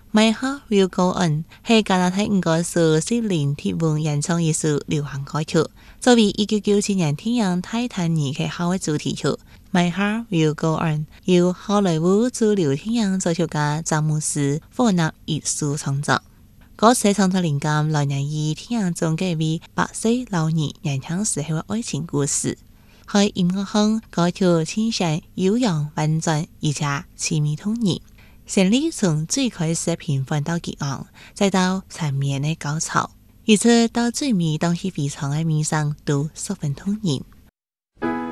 My Heart Will Go On 係加拿大5個數70鐵腕演唱藝術流行歌曲，作為1997年電影《泰坦尼克號》嘅主題曲。My Heart Will Go On 由好萊塢主流電影作曲家詹姆斯·霍納一手創作。歌詞創作靈感來源於電影中嘅位白色老人年輕時候嘅愛情故事。喺音樂上，歌曲傾向悠揚婉轉，而且淒美動人。旋律從最開始平緩到激昂，再到纏綿的高潮，一直到最尾當係非常嘅迷上都十分動人。